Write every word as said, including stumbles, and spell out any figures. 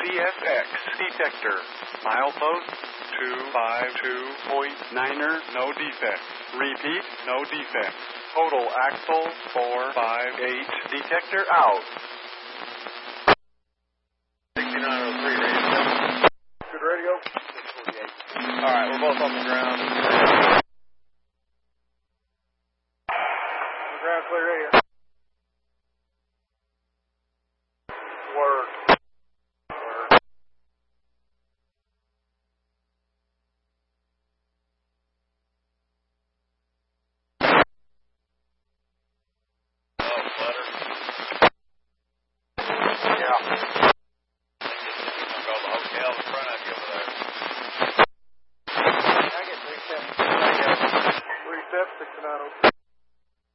C S X detector. Milepost two five two point niner, no defects. Repeat, no defects. Total axle four five eight, detector out. sixty-nine oh three radio. Good radio? six forty-eight. All right, we're both on the ground.